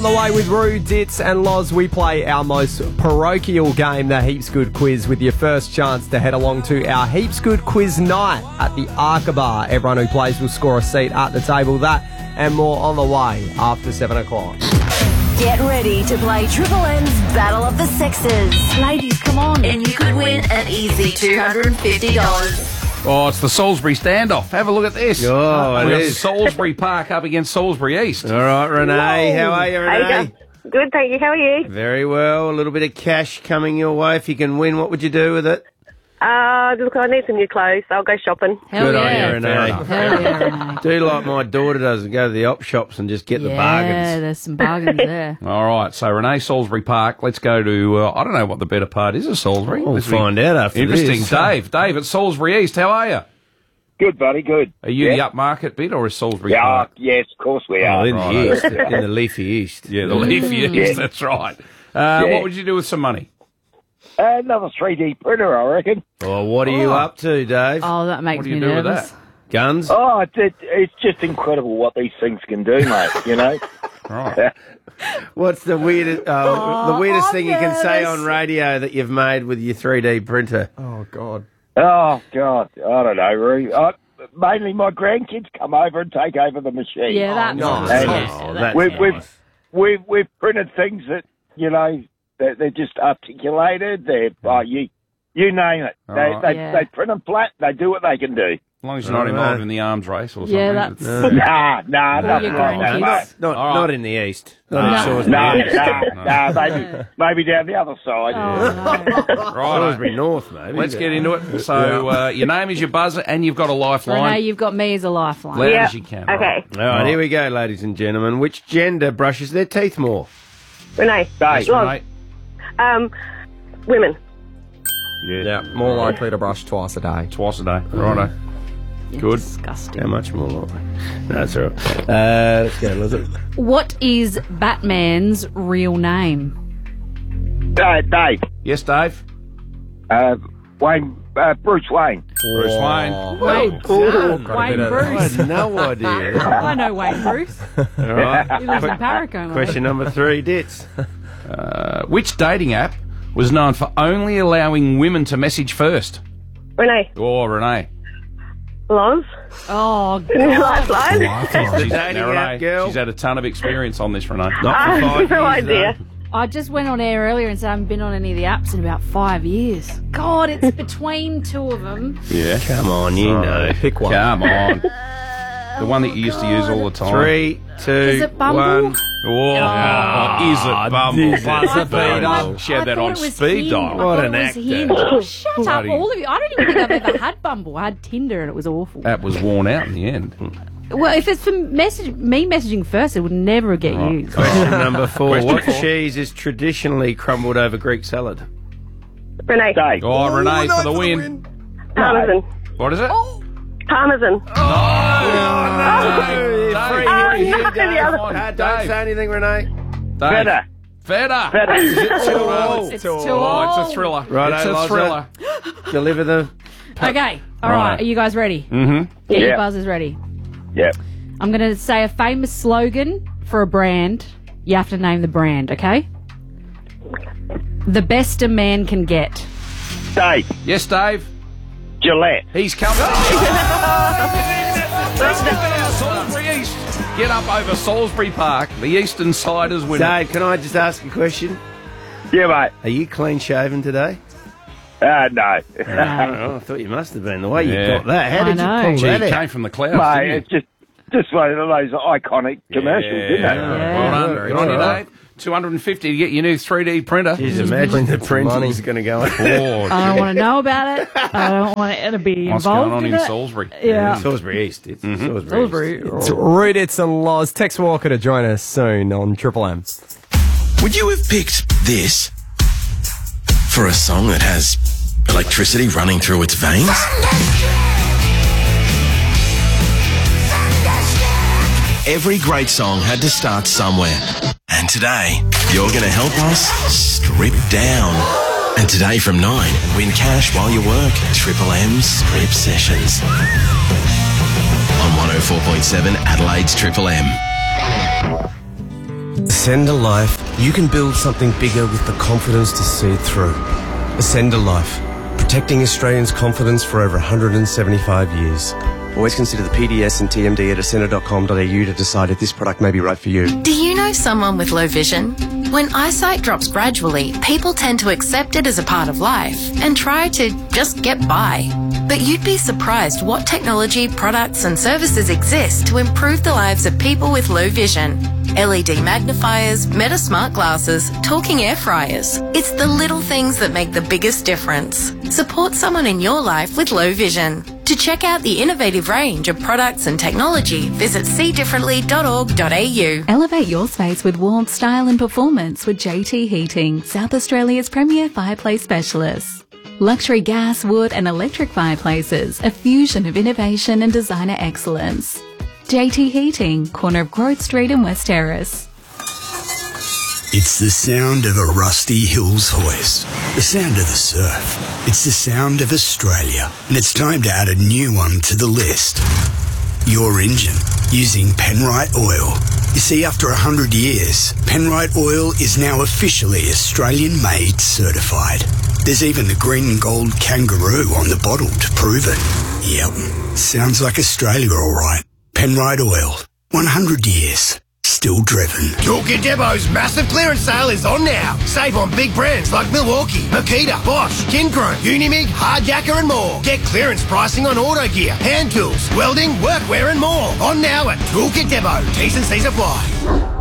On the way with Roo, Ditz and Loz, we play our most parochial game, the Heaps Good Quiz, with your first chance to head along to our Heaps Good Quiz night at the Arca Bar. Everyone who plays will score a seat at the table. That and more on the way after 7 o'clock. Get ready to play Triple M's Battle of the Sexes. Ladies, come on. And you could win an easy $250. Oh, it's the Salisbury standoff. Have a look at this. Oh, it is. Salisbury Park up against Salisbury East. All right, Renee. How are you, Renee? Good, thank you. How are you? Very well. A little bit of cash coming your way. If you can win, what would you do with it? Look, I need some new clothes, so I'll go shopping. Good on you, Renee. Hell yeah, Renee. Do like my daughter does and go to the op shops and just get the bargains. Yeah, there's some bargains there. All right, so Renee, Salisbury Park. Let's go to, I don't know what the better part is of Salisbury. We'll find out after Interesting. this. Dave at Salisbury East, how are you? Good, buddy, good. Are you the upmarket bit or is Salisbury Yeah, Park? yes, of course we Oh, are. in the east, in the leafy east. Yeah, the leafy East, that's right. What would you do with some money? Another 3D printer, I reckon. Oh, what are you up to, Dave? Oh, that makes What do me you do with nervous. that? Guns? Oh, it's just incredible what these things can do, mate, you know? Right. What's the weirdest thing you can say nervous. on radio that you've made with your 3D printer? Oh, God. Oh, God, I don't know, Roo. Mainly my grandkids come over and take over the machine. Yeah, that's nice. nice. Oh, that's We've- nice. We've printed things that, you know, they're just articulated. They're, you name it. They print them flat. They do what they can do. As long as you're not involved in the arms race or something. Yeah, that's... Nah, nothing your like that, grandkids. mate. Not in the east. No, maybe down the other side. Oh, no. Right. Salisbury North, maybe. Let's get into it. So your name is your buzzer and you've got a lifeline. Renee, you've got me as a lifeline. Loud Yeah. as you can. Okay. All right, here we go, ladies and gentlemen. Which gender brushes their teeth more? Renee. Dave. Right. Women. Yeah, more likely to brush twice a day. Twice a day. Righto. Good. Disgusting. How much more likely? No, that's all right. Let's go, Elizabeth. What is Batman's real name? Dave. Yes, Dave? Bruce Wayne. Bruce Wayne. Wayne. Wayne Bruce. No idea. I know Wayne Bruce. All right. He lives in Paracombe. Question number 3, Ditz. Which dating app was known for only allowing women to message first? Renee. Oh, Renee. Loz. Oh, God. Lifeline. She's, dating now, app, Renee, girl. she's had a ton of experience on this, Renee. Not for 5 no years, idea. I just went on air earlier and said I haven't been on any of the apps in about 5 years. God, it's between two of them. Yeah. Come on, you know. Pick one. Come on. The one that you used to use all the time. 3, 2, Is it Bumble? 1. Oh, is it Bumble? This is Bumble. She had that I on thought it was speed him. dial. I What thought an it was actor. him. Oh, shut up, Bloody- all of you. I don't even think I've ever had Bumble. I had Tinder and it was awful. That was worn out in the end. Well, if it's for me messaging first, it would never get used. Question number 4. Question What 4. cheese is traditionally crumbled over Greek salad? Renee. Dave. Oh, Renee for the win. Parmesan. What is it? Parmesan. Don't say anything, Renee. Feta. Feta. Feta. It's too Oh, old. it's a thriller. Righto, it's a Loza. thriller. Deliver the... Okay, all right. Are you guys ready? Mm-hmm. Get your Yeah. buzzers ready. Yeah. I'm going to say a famous slogan for a brand. You have to name the brand, okay? The best a man can get. Dave. Yes, Dave. Gillette. He's coming. Salisbury East. Get up over Salisbury Park. The Eastern Siders win. Dave, can I just ask a question? Yeah, mate. Are you clean shaven today? No. Oh, I thought you must have been. The way you Yeah. got that. How I did you know. pull Gee, that it out? came from the clouds, Mate, didn't it's just one of those iconic commercials, isn't it? Well done. Very Good on you, good. Dave. 250 to get your new 3D printer. Jeez, imagine the printing's going to go on. Oh, I don't want to know about it. I don't want to be what's involved going on in it. Salisbury? Yeah. Salisbury East. It's Salisbury Salisbury. East. It's Roo, Ditz and Loz. Tex Walker to join us soon on Triple M. Would you have picked this for a song that has electricity running through its veins? Every great song had to start somewhere. And today, you're going to help us strip down. And today from 9, win cash while you work. Triple M Strip Sessions. On 104.7 Adelaide's Triple M. Ascend a Life, you can build something bigger with the confidence to see it through. Ascend a Life, protecting Australians' confidence for over 175 years. Always consider the PDS and TMD at ascender.com.au to decide if this product may be right for you. Do you know someone with low vision? When eyesight drops gradually, people tend to accept it as a part of life and try to just get by. But you'd be surprised what technology, products and services exist to improve the lives of people with low vision. LED magnifiers, Meta smart glasses, talking air fryers. It's the little things that make the biggest difference. Support someone in your life with low vision. To check out the innovative range of products and technology, visit seedifferently.org.au. Elevate your space with warmth, style and performance with JT Heating, South Australia's premier fireplace specialist. Luxury gas, wood and electric fireplaces, a fusion of innovation and designer excellence. JT Heating, corner of Growth Street and West Terrace. It's the sound of a rusty hills hoist, the sound of the surf. It's the sound of Australia, and it's time to add a new one to the list. Your engine, using Penrite Oil. You see, after 100 years, Penrite Oil is now officially Australian-made certified. There's even the green and gold kangaroo on the bottle to prove it. Yep, sounds like Australia all right. Penrite Oil, 100 years. Still driven. Toolkit Depot's massive clearance sale is on now. Save on big brands like Milwaukee, Makita, Bosch, Kincrone, Unimig, Hardjacker and more. Get clearance pricing on auto gear, hand tools, welding, workwear and more. On now at Toolkit Depot. T's and C's apply.